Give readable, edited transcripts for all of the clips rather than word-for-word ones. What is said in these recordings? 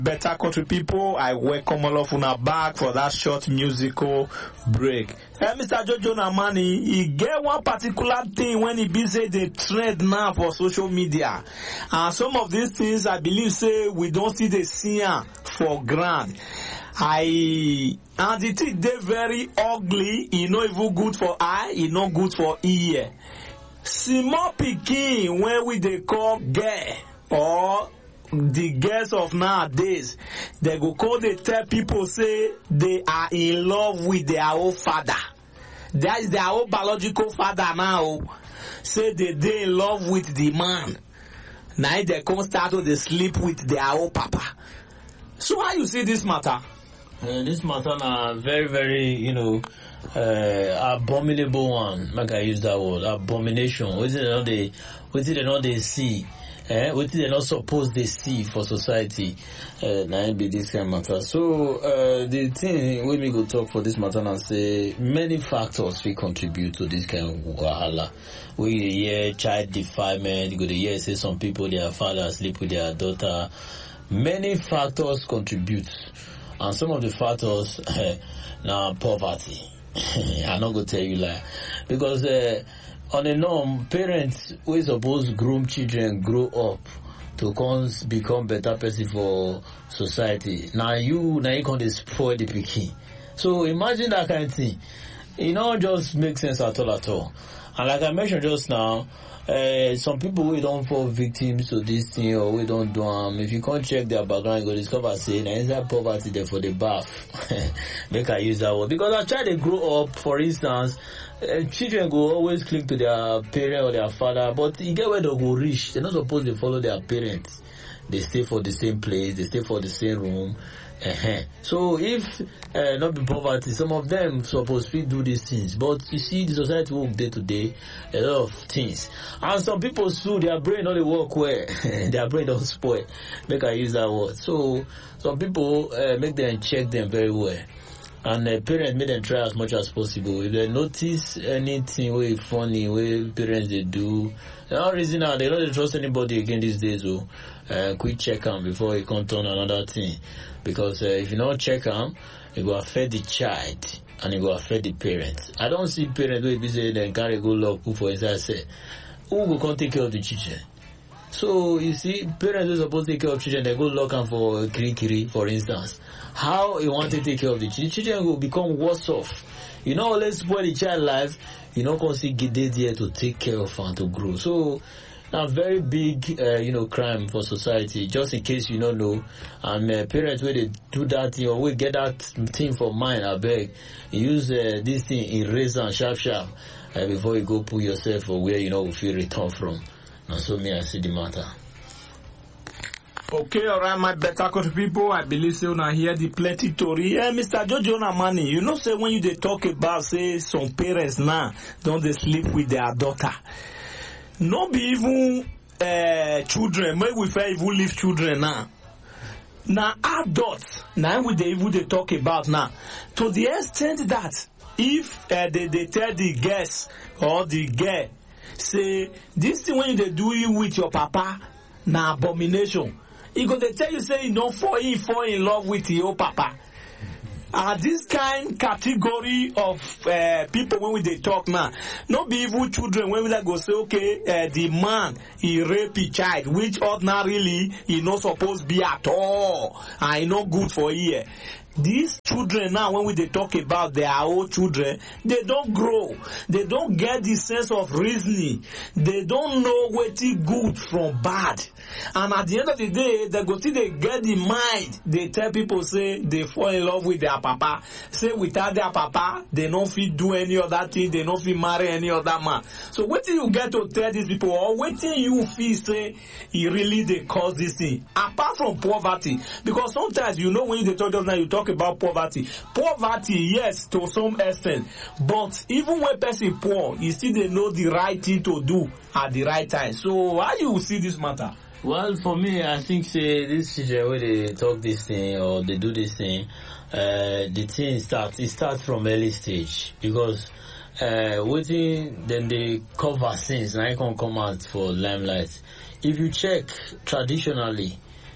Better country people, I welcome all of una back for that short musical break. Mr. Jojo Namani, he get one particular thing when he be say the trend now for social media. And some of these things I believe say we don't see the see for ground. And the thing they very ugly, e no even good for eye, e no good for ear. Small pikin when we they call girl or the girls of nowadays, they go call, they tell people say they are in love with their own father. That is their own biological father now. Say they in love with the man. Now they come start to sleep with their own papa. So how you see this matter? This matter na very, very, abominable one. Like I use that word, abomination. What they not they see? What they not supposed they see for society? Now be this kind of matter. So the thing when we go talk for this matter and say many factors will contribute to this kind of wahala. We hear child defilement. You go to hear say some people their father sleep with their daughter. Many factors contribute. And some of the factors now poverty. I'm not gonna tell you lie. Because on the norm, parents we suppose groom children grow up to become better person for society. Now you can spoil the pikin. So imagine that kind of thing. It don't just make sense at all. And like I mentioned just now, some people we don't fall victims to this thing or we don't do if you can't check their background, you go discover saying inside poverty there for the bath. Make I use that word. Because as child they grow up, for instance, children go always cling to their parent or their father, but you get where they go rich. They're not supposed to follow their parents. They stay for the same place, they stay for the same room. So if not be poverty, some of them supposed to do these things. But you see, the society work day to day, a lot of things. And some people too, their brain not work well. Their brain don't spoil. Make I use that word. So some people make them check them very well. And parents make them try as much as possible. If they notice anything way funny, way parents they do, the only reason now they don't trust anybody again these days. So quick check them before it can turn another thing. Because if you don't check them, it will affect the child and it will affect the parents. I don't see parents who be say they carry go lock put for inside say who go come take care of the children. So you see, parents who supposed to take care of children, they go lock them for kiri, for instance. How you want to take care of the children? Children will become worse off. You know, let's spoil the child life. You know, cause he get there to take care of and to grow. So a very big, crime for society. Just in case you don't know, and parents where they do that thing or we get that thing for mind, I beg, use this thing erase and sharp before you go put yourself for where if you return from. And so me I see the matter. Okay, alright, my better country people. I believe so now hear the plenty story. Mr. Jojo Namani, say when you they talk about say some parents now don't they sleep with their daughter. Not be even children. Maybe we fair even leave children now. Now adults, now we they talk about now. To the extent that if they tell the guest or the girl, say this thing when they do it with your papa, na abomination. He go they tell you say you don't fall in love with your papa. This kind category of people when we they talk now, not be even children when we like go say okay, the man he rape a child, which ordinarily he not supposed to be at all, and he not good for here. These children now, when we they talk about their own children, they don't grow. They don't get the sense of reasoning. They don't know what is good from bad. And at the end of the day, they go see they get the mind. They tell people say they fall in love with their papa. Say without their papa, they don't fit do any other thing. They don't fit marry any other man. So what do you get to tell these people, or what do you feel say he really they cause this thing? Apart from poverty, because sometimes when they talk just now, you talk about poverty. Poverty, yes, to some extent. But even when person poor, you still they know the right thing to do at the right time. So how you see this matter? Well, for me, I think say this children where they talk this thing or they do this thing, the thing starts from early stage because waiting then they cover things and I can come out for limelight. If you check traditionally,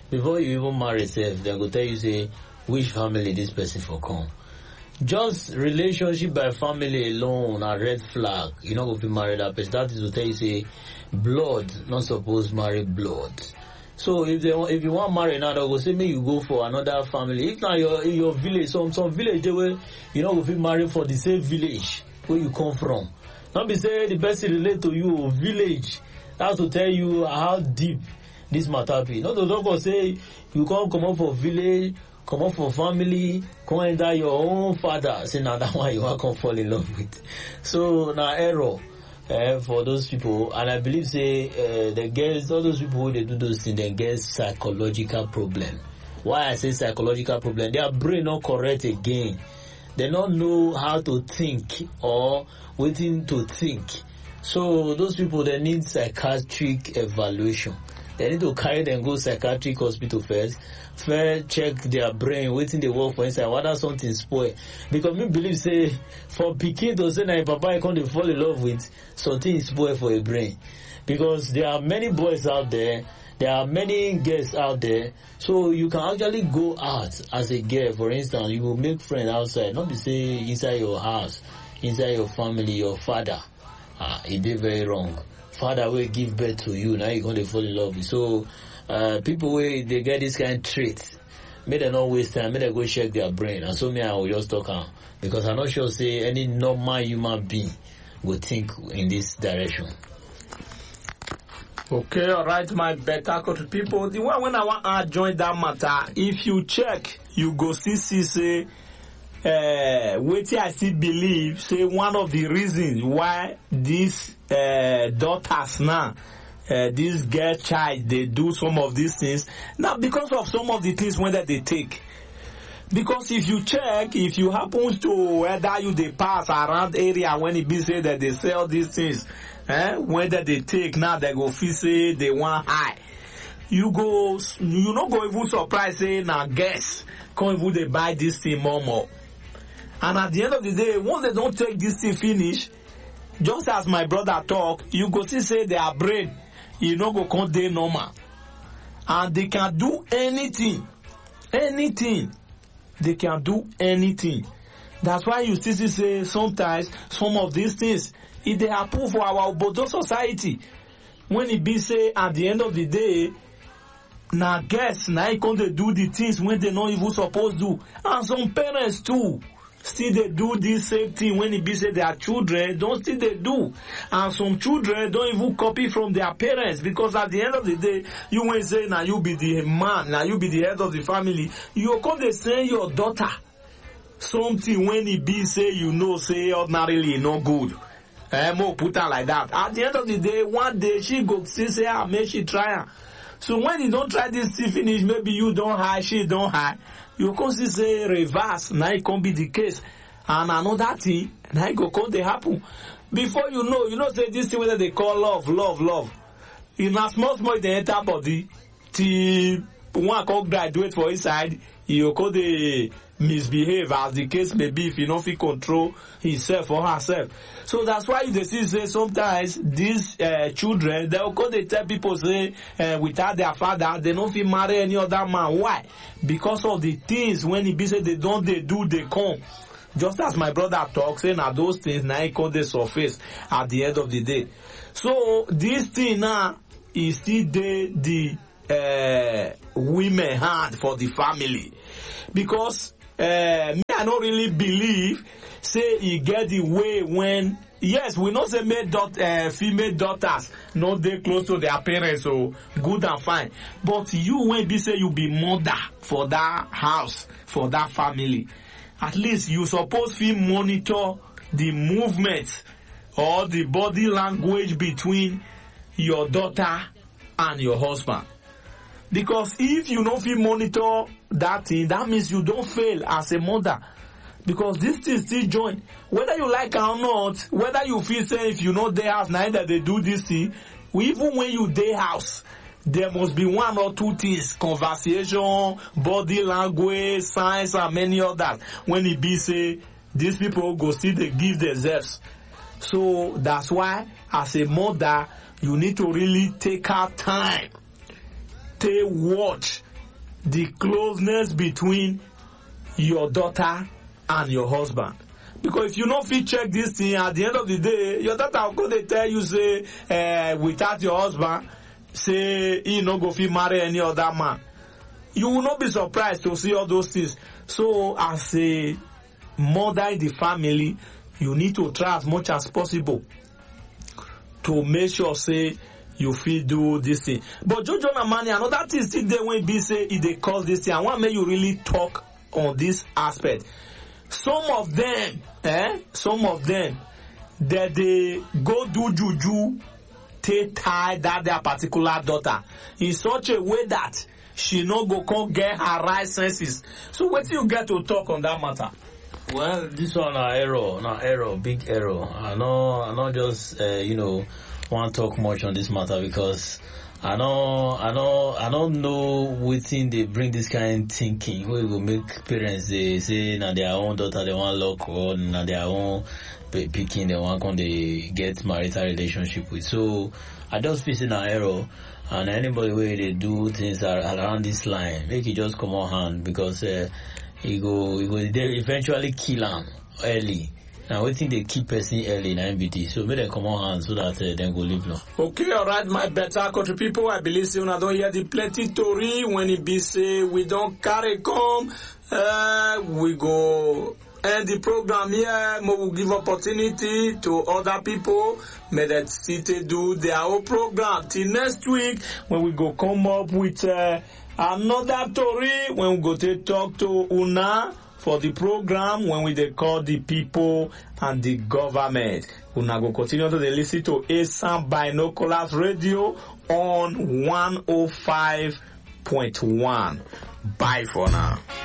before you even marry self, they go tell you say which family this person for come. Just relationship by family alone a red flag. You know if you marry that person. That is to tell you say blood not supposed marry blood. So if you want marry now, they go say me you go for another family. If now your village, some village they will, you know if you marry for the same village where you come from. Not be say the person relate to you village. That's to tell you how deep this matter be. Not the doctor say you come up for village, come up for family, come enter your own father. Say now that one you want come fall in love with. So now error for those people, and I believe say they get all those people who they do those things, they get psychological problem. Why I say psychological problem? Their brain not correct again. They don't know how to think or waiting to think. So those people they need psychiatric evaluation. They need to carry them go psychiatric hospital first check their brain, waiting they work for inside, whether something spoil. Because me believe say for pikin to say na papa I come to fall in love with something spoil for a brain. Because there are many boys out there are many girls out there, so you can actually go out as a girl. For instance, you will make friends outside, not be say inside your house, inside your family, your father. It did very wrong. Father will give birth to you, now you're going to fall in love with. So, people where they get this kind of trait, may they not waste time, may they go check their brain. And so me, I will just talk out. Because I'm not sure say any normal human being will think in this direction. Okay, alright, my better country people. The one when I want to join that matter, if you check, you go see say, wetin I still believe, say one of the reasons why these daughters now, this girl child, they do some of these things, now because of some of the things when they take. Because if you check, if you happen to whether you they pass around area when it be say that they sell these things, whether they take now they go feel say they want high. You not go even surprise say now guess come even they buy this thing more. And at the end of the day, once they don't take this thing finish, just as my brother talk, you go see say their brain, you know go come dey normal. And they can do anything. They can do anything. That's why you still say sometimes some of these things, if they happen for our Obodo society, when it be say at the end of the day, now guess now you come to do the things when they not even supposed to. And some parents too, still they do this same thing when it be say their children, don't still they do. And some children don't even copy from their parents, because at the end of the day, you won't say now you be the man, now you be the head of the family. You come to send your daughter something when it be say you know say ordinarily no good. More put her like that. At the end of the day, one day she go still say make she try her. So when you don't try this to finish, maybe you don't hide, she don't hide. You can still say reverse, now it can be the case. And another thing, now it go come they happen. Before you know say this thing whether they call love. In a small they enter body, till one can graduate for inside, you go they misbehave as the case may be if you don't feel control himself or herself. So that's why they see say sometimes these children they'll go they tell people say without their father they don't feel marry any other man. Why? Because of the things when it be say they don't they do they come. Just as my brother talks, saying that those things now it come they surface at the end of the day. So this thing now is still the women hand for the family, because me I don't really believe say he get the way when yes we know say female daughters no they close to their parents so good and fine, but you when be say you be mother for that house, for that family, at least you suppose feel monitor the movements or the body language between your daughter and your husband. Because if you don't feel monitor that thing, that means you don't fail as a mother. Because this thing still join. Whether you like it or not, whether you feel say if you know their house, neither they do this thing, even when you day house, there must be one or two things, conversation, body language, signs, and many others. When it be say, these people go see they give themselves. So that's why as a mother, you need to really take out time. Watch the closeness between your daughter and your husband. Because if you no fit check this thing, at the end of the day, your daughter will go dey tell you say, without your husband, say he no go fit marry any other man. You will not be surprised to see all those things. So as a mother in the family, you need to try as much as possible to make sure say you fit do this thing. But Jojo Namani, another thing still there when be say it dey cause this thing. I want make you really talk on this aspect. Some of them, that they go do juju, tie that their particular daughter in such a way that she no go come get her right senses. So what do you get to talk on that matter? Well, this one error, big error. I not just want to talk much on this matter because I don't know wetin they bring this kind of thinking where will make parents they say na their own daughter they want lock or na their own picking they want when they get marital relationship with. So I just feel in an error, and anybody where they do things around this line make it just come on hand because he go they eventually kill him early. Now we think they keep person early in MBT, so make them come on hand so that then go live long. Okay, alright, my better country people. I believe say una don't hear the plenty story when it be say we don't carry come. We go end the program here. We will give opportunity to other people. May that still do their own program till next week when we go come up with another story when we go to talk to Una for the program when we dey call the people and the government. Una go continue to listen to ASAM Binoculars Radio on 105.1. Bye for now.